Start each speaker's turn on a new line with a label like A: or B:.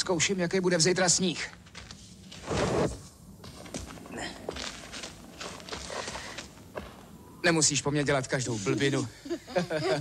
A: Zkouším, jaký bude vzejtra sníh. Nemusíš po mně dělat každou blbinu.